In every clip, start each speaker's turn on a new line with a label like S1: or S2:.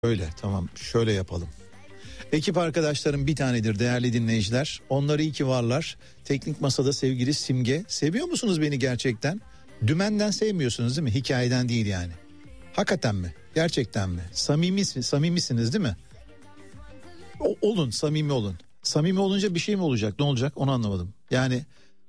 S1: Öyle, tamam, şöyle yapalım. Ekip arkadaşlarım bir tanedir değerli dinleyiciler. Onlar iyi ki varlar. Teknik masada sevgili Simge. Seviyor musunuz beni gerçekten? Dümenden sevmiyorsunuz değil mi? Hikayeden değil yani. Hakikaten mi? Gerçekten mi? Samimisiniz değil mi? Olun, samimi olun. Samimi olunca bir şey mi olacak? Ne olacak? Onu anlamadım. Yani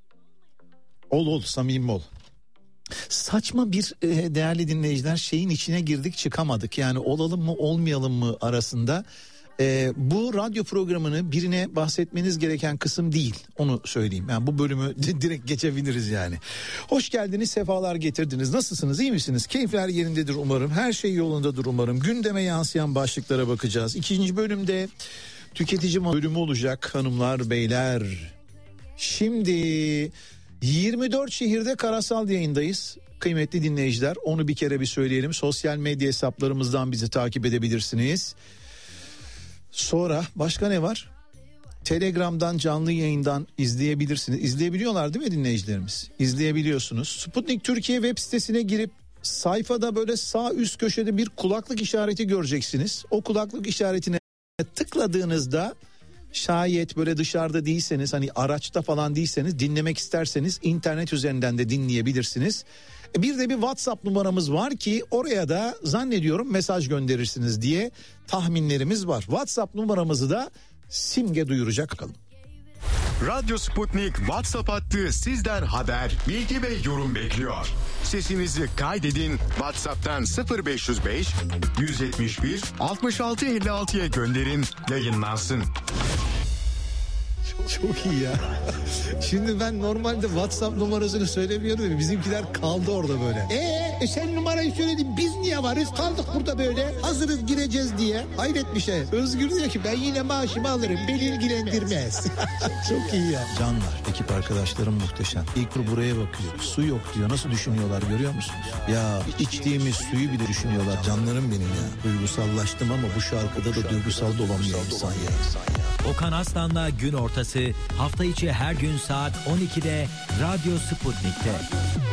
S1: samimi ol. Saçma bir değerli dinleyiciler şeyin içine girdik çıkamadık. Yani olalım mı olmayalım mı arasında. Bu radyo programını birine bahsetmeniz gereken kısım değil, onu söyleyeyim. Yani bu bölümü direkt geçebiliriz yani. Hoş geldiniz, sefalar getirdiniz. Nasılsınız, iyi misiniz? Keyifler yerindedir umarım, her şey yolundadır umarım. Gündeme yansıyan başlıklara bakacağız. İkinci bölümde tüketici bölümü olacak hanımlar beyler. Şimdi 24 şehirde karasal yayındayız. Kıymetli dinleyiciler, onu bir kere söyleyelim. Sosyal medya hesaplarımızdan bizi takip edebilirsiniz. Sonra başka ne var? Telegram'dan canlı yayından izleyebilirsiniz. İzleyebiliyorlar değil mi dinleyicilerimiz? İzleyebiliyorsunuz. Sputnik Türkiye web sitesine girip sayfada böyle sağ üst köşede bir kulaklık işareti göreceksiniz. O kulaklık işaretine tıkladığınızda şayet böyle dışarıda değilseniz, hani araçta falan değilseniz, dinlemek isterseniz internet üzerinden de dinleyebilirsiniz. Bir de bir WhatsApp numaramız var ki oraya da zannediyorum mesaj gönderirsiniz diye tahminlerimiz var. WhatsApp numaramızı da Simge duyuracak, bakalım.
S2: Radyo Sputnik WhatsApp hattı sizden haber, bilgi ve yorum bekliyor. Sesinizi kaydedin, WhatsApp'tan 0505 171 66 56'ya gönderin, yayınlansın.
S1: Çok iyi ya. Şimdi ben normalde WhatsApp numarasını söylemiyorum da bizimkiler kaldı orada böyle. Sen numarayı söyledin, biz niye varız, kaldık burada böyle, hazırız gireceğiz diye. Hayret bir şey. Özgür diyor ki ben yine maaşımı alırım, beni ilgilendirmez. Çok iyi ya. Canlar, ekip arkadaşlarım muhteşem. İlk buraya bakıyor, su yok diyor, nasıl düşünüyorlar görüyor musunuz? Ya içtiğimiz suyu bile düşünüyorlar, canlarım benim ya. Duygusallaştım ama bu şarkıda da duygusal dolamıyor insan ya.
S3: Okan Aslan'la Gün Ortası hafta içi her gün saat 12'de Radyo Sputnik'te.